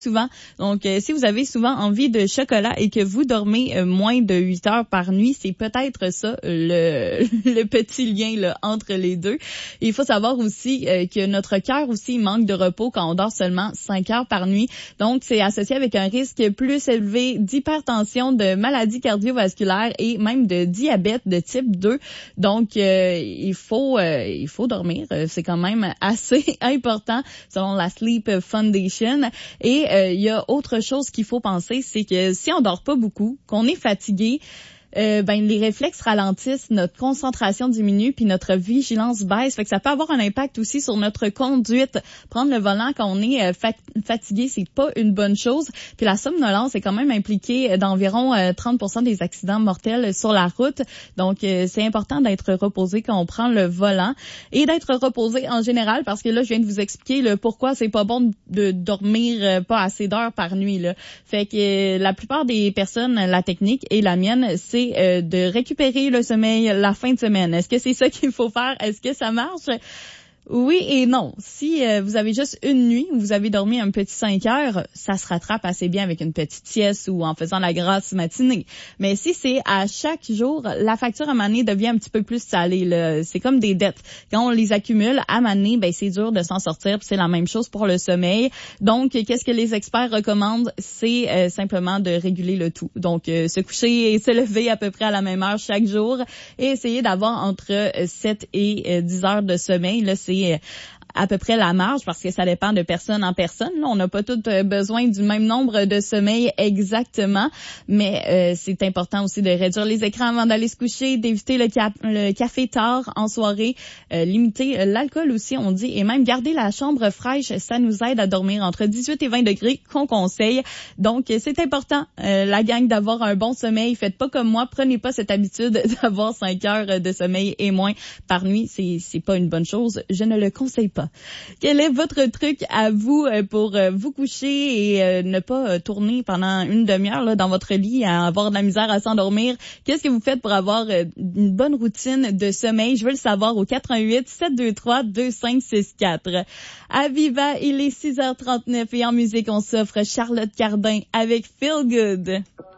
souvent. Donc, si vous avez souvent envie de chocolat et que vous dormez moins de 8 heures par nuit, c'est peut-être ça le petit lien là, entre les deux. Et il faut savoir aussi que notre cœur aussi manque de repos quand on dort seulement 5 heures par nuit. Donc, c'est associé avec un risque plus élevé d'hypertension, de maladies cardiovasculaires et même de diabète de type 2. Donc, il faut dormir. C'est quand même assez important selon la Sleep Foundation. Et il y a autre chose qu'il faut penser, c'est que si on dort pas beaucoup, qu'on est fatigué, les réflexes ralentissent, notre concentration diminue, puis notre vigilance baisse. Fait que ça peut avoir un impact aussi sur notre conduite. Prendre le volant quand on est fatigué, c'est pas une bonne chose. Puis la somnolence est quand même impliquée d'environ 30% des accidents mortels sur la route. Donc c'est important d'être reposé quand on prend le volant et d'être reposé en général, parce que là je viens de vous expliquer le pourquoi c'est pas bon de dormir pas assez d'heures par nuit là. Fait que la plupart des personnes, la technique et la mienne, c'est de récupérer le sommeil la fin de semaine. Est-ce que c'est ça qu'il faut faire? Est-ce que ça marche? Oui et non. Si vous avez juste une nuit où vous avez dormi un petit 5 heures, ça se rattrape assez bien avec une petite sieste ou en faisant la grasse matinée. Mais si c'est à chaque jour, la facture à maner devient un petit peu plus salée là. C'est comme des dettes. Quand on les accumule à maner, c'est dur de s'en sortir. Puis c'est la même chose pour le sommeil. Donc, qu'est-ce que les experts recommandent? C'est simplement de réguler le tout. Donc, se coucher et se lever à peu près à la même heure chaque jour et essayer d'avoir entre 7 et 10 heures de sommeil. Là, c'est à peu près la marge, parce que ça dépend de personne en personne. Là, on n'a pas tous besoin du même nombre de sommeil exactement, mais c'est important aussi de réduire les écrans avant d'aller se coucher, d'éviter le café tard en soirée, limiter l'alcool aussi, on dit, et même garder la chambre fraîche, ça nous aide à dormir entre 18 et 20 degrés qu'on conseille. Donc, c'est important, la gang, d'avoir un bon sommeil. Faites pas comme moi, prenez pas cette habitude d'avoir 5 heures de sommeil et moins par nuit. C'est pas une bonne chose. Je ne le conseille pas. Quel est votre truc à vous pour vous coucher et ne pas tourner pendant une demi-heure là, dans votre lit, à avoir de la misère à s'endormir? Qu'est-ce que vous faites pour avoir une bonne routine de sommeil? Je veux le savoir au 88 723 2564. À Viva, il est 6h39 et en musique, on s'offre Charlotte Cardin avec Feel Good.